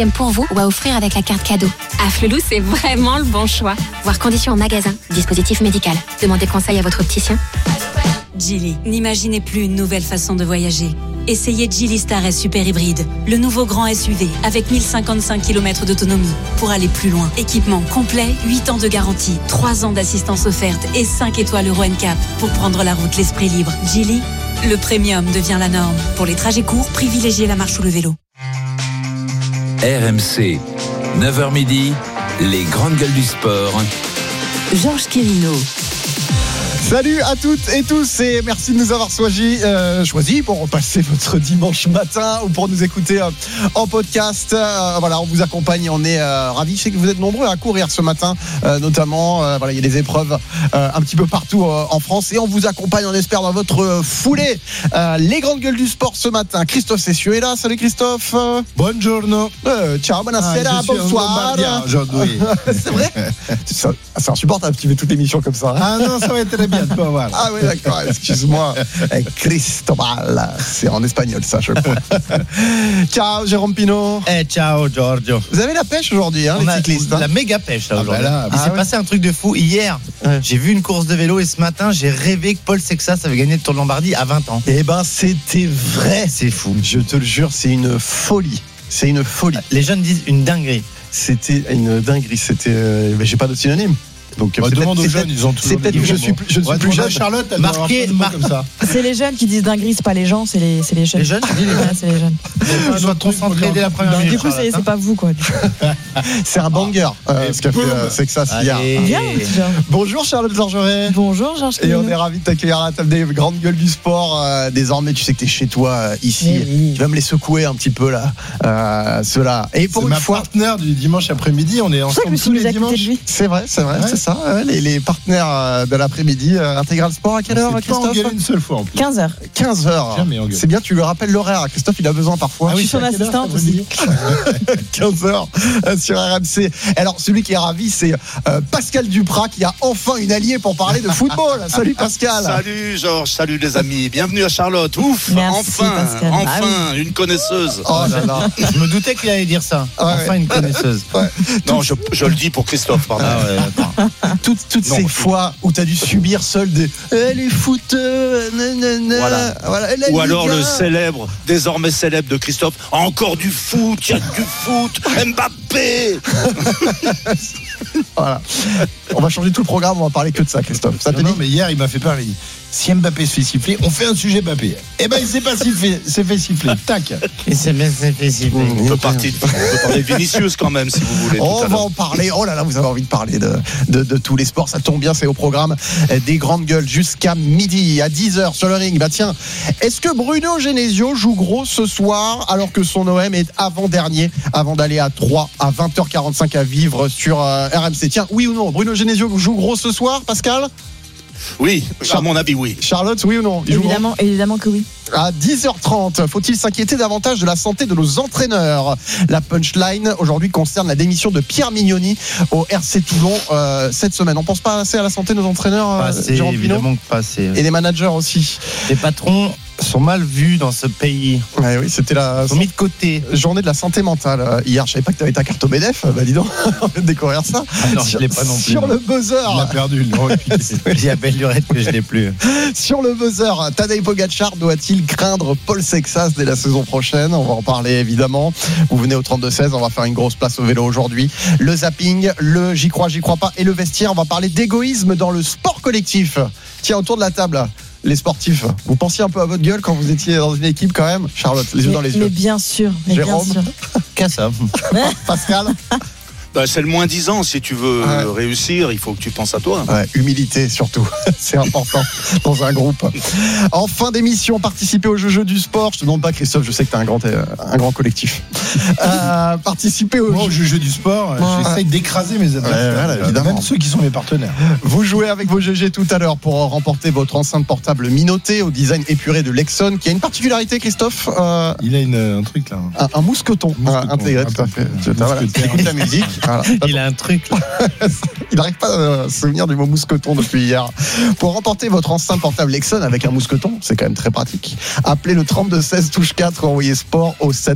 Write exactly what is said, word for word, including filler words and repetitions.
pour vous ou à offrir avec la carte cadeau. Afflelou, c'est vraiment le bon choix. Voir conditions en magasin. Dispositif médical. Demandez conseil à votre opticien. Geely, n'imaginez plus une nouvelle façon de voyager. Essayez Geely Star S Super Hybride, le nouveau grand S U V avec mille cinquante-cinq kilomètres d'autonomie pour aller plus loin. Équipement complet, huit ans de garantie, trois ans d'assistance offerte et cinq étoiles Euro N C A P pour prendre la route l'esprit libre. Geely, le premium devient la norme. Pour les trajets courts, privilégiez la marche ou le vélo. R M C, neuf heures midi, les grandes gueules du sport. Georges Quirino. Salut à toutes et tous et merci de nous avoir choisi, euh, choisi pour passer votre dimanche matin ou pour nous écouter euh, en podcast. Euh, voilà, on vous accompagne, on est euh, ravis. Je sais que vous êtes nombreux à courir ce matin, euh, notamment. Euh, voilà, il y a des épreuves euh, un petit peu partout euh, en France et on vous accompagne, on espère, dans votre foulée. Euh, les grandes gueules du sport ce matin. Christophe Cessieux est là. Salut Christophe. Buongiorno. Euh, ciao, buonasera, ah, bonsoir. Aujourd'hui. C'est vrai. C'est, c'est insupportable. Tu fais toute l'émission comme ça. Ah non, ça va être très bien. Voilà. Ah oui, d'accord, excuse-moi. Cristobal, c'est en espagnol ça, je crois. Ciao Jérôme Pinault. Eh, ciao Giorgio. Vous avez la pêche aujourd'hui, hein, On les a cyclistes. la Hein. méga pêche là, aujourd'hui. Ah, bah là, Il ah, s'est ouais. passé un truc de fou. Hier, Ouais. j'ai vu une course de vélo et ce matin, j'ai rêvé que Paul Sexas avait gagné le Tour de Lombardie à vingt ans. Eh ben, c'était vrai. C'est fou. Je te le jure, c'est une folie. C'est une folie. Les jeunes disent une dinguerie. C'était une dinguerie. C'était. Euh, mais j'ai pas d'autre synonyme. Donc, On c'est demande aux c'est jeunes, ils ont toujours c'est peut-être des que je mots. suis plus, je ne suis Ouais, plus demande à jeune. Charlotte, elle Marqué- doit avoir plein de mots mar- comme ça. C'est les jeunes qui disent dinguerie, c'est pas les gens, c'est les, c'est les jeunes. Les jeunes, tu dis les Ouais, c'est les jeunes. Je dois te concentrer dès la première minute. Du coup, c'est, c'est pas vous, quoi. C'est un banger. Euh, ce qu'a fait euh, Sexas hier. Allez. Bien, déjà. Bonjour Charlotte Georgeret. Bonjour, Georges Et on Quirino. est ravis de t'accueillir à la table des grandes gueules du sport. Euh, désormais, tu sais que t'es chez toi euh, ici. Mais oui. Tu vas me les secouer un petit peu là, euh, ceux-là. Et pour C'est une ma fois, partenaire du dimanche après-midi, on est C'est pour ça que je ensemble me suis tous mise les à côté de dimanches. lui. c'est vrai, c'est vrai, Ouais. c'est ça. ouais, les, les partenaires euh, de l'après-midi, euh, Intégral Sport à quelle heure, On s'est pas Christophe? engueulé une seule fois en plus. quinze heures. quinze heures. Jamais engueulé. C'est bien, tu lui rappelles l'horaire. Christophe, il a besoin parfois. Ah oui, Je suis son c'est à quelle heure, assistante aussi. après-midi quinze heures euh, sur R M C. Alors, celui qui est ravi, c'est euh, Pascal Duprat qui a enfin une alliée pour parler de football. Salut Pascal. Salut Georges, salut les amis, bienvenue à Charlotte. Ouf, Merci, enfin, Pascal. enfin, une connaisseuse. Oh là là. Je me doutais qu'il allait dire ça. Ouais. Enfin, une connaisseuse. Non, je, je le dis pour Christophe, pardon. Ah ouais, d'accord. Toutes, toutes Non, ces tout- fois où t'as dû subir seul des eh, les footeux, nanana, Voilà. voilà, la Ou alors Liga. le célèbre, désormais célèbre de Christophe, encore du foot, il y a du foot, Mbappé. Voilà. On va changer tout le programme, on va parler que de ça, Christophe. Ça te Non, dit non, mais hier, il m'a fait parler. Si Mbappé se fait siffler, on fait un sujet Mbappé. Eh ben, il s'est pas sifflé, s'est fait siffler. Tac. Et c'est bien, c'est fait siffler. On peut, partir, on peut parler de Vinicius quand même, si vous voulez. tout On à va l'heure. en parler. Oh là là, vous avez envie de parler de, de, de tous les sports. Ça tombe bien, c'est au programme des grandes gueules jusqu'à midi, à dix heures sur le ring. Bah tiens, est-ce que Bruno Genesio joue gros ce soir alors que son O M est avant-dernier avant d'aller à Troyes à vingt heures quarante-cinq à vivre sur euh, R M C? Tiens, oui ou non, Bruno Genesio joue gros ce soir, Pascal? Oui, à mon avis, oui. Charlotte, oui ou non? Il joue gros Évidemment, évidemment que oui. À dix heures trente, faut-il s'inquiéter davantage de la santé de nos entraîneurs? La punchline aujourd'hui concerne la démission de Pierre Mignoni au R C Toulon euh, cette semaine. On pense pas assez à la santé de nos entraîneurs, Pas euh, assez, Jérôme Pinault, évidemment que pas assez. et des managers aussi. Les patrons sont mal vus dans ce pays. Ouais, oui, c'était la Ils sont mis de côté. journée de la santé mentale euh, hier. Je savais pas que tu avais ta carte au B D F. Bah dis donc, on vient de découvrir ça. Ah non, sur, je l'ai pas non plus. Sur le Il a buzzer, perdu. Le Il y a belle lurette que je l'ai plus. sur le buzzer, Tadej Pogacar doit-il craindre Paul Sexas dès la saison prochaine? On va en parler évidemment. Vous venez au trente-deux seize, on va faire une grosse place au vélo aujourd'hui. Le zapping, le j'y crois, j'y crois pas et le vestiaire. On va parler d'égoïsme dans le sport collectif. Tiens, autour de la table, les sportifs, vous pensiez un peu à votre gueule quand vous étiez dans une équipe quand même? Charlotte, les yeux Mais, dans les mais yeux. bien sûr, mais Jérôme. bien sûr. Qu'est-ce ça? Pascal? Bah, c'est le moins dix ans. Si tu veux Ouais. réussir, il faut que tu penses à toi. Ouais, humilité surtout, c'est important dans un groupe. En fin d'émission, participer au jeu, jeu du sport. Je te demande pas, Christophe, je sais que tu as un grand, euh, un grand collectif. Euh, participer au Moi, au jeu. jeu du sport, Ouais. j'essaye d'écraser mes adversaires. Ouais, voilà, évidemment. Même ceux qui sont mes partenaires. Vous jouez avec vos G G tout à l'heure pour remporter votre enceinte portable Minoté au design épuré de Lexon, qui a une particularité, Christophe, euh, Il a une, un truc là. un, un mousqueton, Mousqueton, euh, intégré, un tout à peu, fait. un Tu- voilà, mousquetaire. écoute la musique. Voilà. Il a un truc là. Il n'arrive pas à se souvenir du mot mousqueton depuis hier. Pour remporter votre enceinte portable Lexon avec un mousqueton, c'est quand même très pratique. Appelez le trente-deux seize touche quatre ou envoyez sport au sept